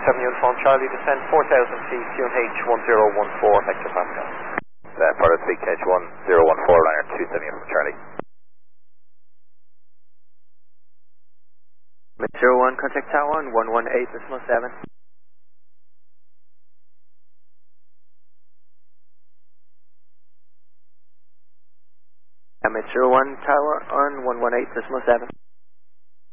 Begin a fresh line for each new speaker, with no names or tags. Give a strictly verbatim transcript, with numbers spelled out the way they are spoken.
seven Uniform Charlie, descend four thousand feet, Q N H one zero one four hectopascal.
Uh, further speak H one zero one four, liner two seven Uniform Charlie.
zero one, contact Taiwan, one one eight decimal seven. M H zero one, Taiwan, one one eight decimal seven.